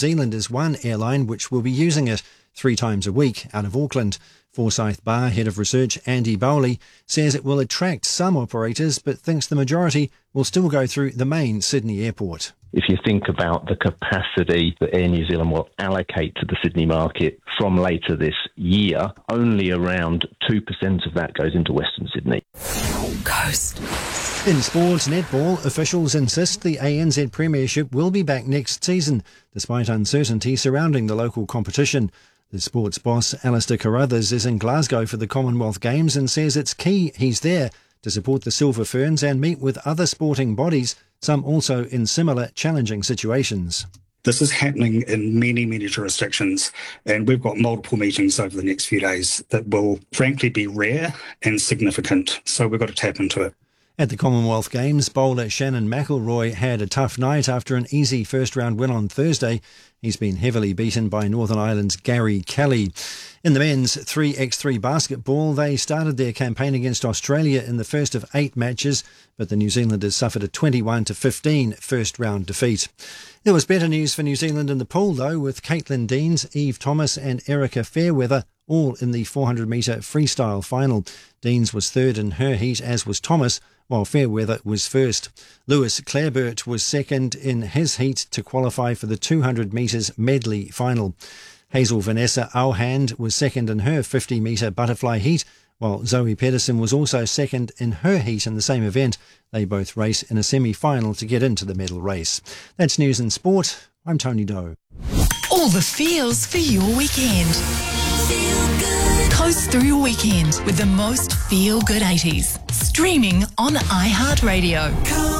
Zealand is one airline which will be using it 3 times a week out of Auckland. Forsyth Barr Head of Research Andy Bowley says it will attract some operators but thinks the majority will still go through the main Sydney airport. If you think about the capacity that Air New Zealand will allocate to the Sydney market from later this year, only around 2% of that goes into Western Sydney. Coast. In sports netball, officials insist the ANZ Premiership will be back next season, despite uncertainty surrounding the local competition. The sports boss, Alistair Carruthers, is in Glasgow for the Commonwealth Games and says it's key he's there to support the Silver Ferns and meet with other sporting bodies, some also in similar challenging situations. This is happening in many, many jurisdictions, and we've got multiple meetings over the next few days that will frankly be rare and significant, so we've got to tap into it. At the Commonwealth Games, bowler Shannon McElroy had a tough night after an easy first-round win on Thursday. He's been heavily beaten by Northern Ireland's Gary Kelly. In the men's 3x3 basketball, they started their campaign against Australia in the first of 8 matches, but the New Zealanders suffered a 21-15 first-round defeat. There was better news for New Zealand in the pool, though, with Caitlin Deans, Eve Thomas and Erica Fairweather all in the 400-metre freestyle final. Deans was third in her heat, as was Thomas, while Fairweather was first. Lewis Clareburt was second in his heat to qualify for the 200 metres medley final. Hazel Vanessa Auhand was second in her 50-metre butterfly heat, while Zoe Pedersen was also second in her heat in the same event. They both race in a semi-final to get into the medal race. That's news and sport. I'm Tony Doe. All the feels for your weekend. Feel good. Coast through your weekend with the most feel-good 80s. Streaming on iHeartRadio.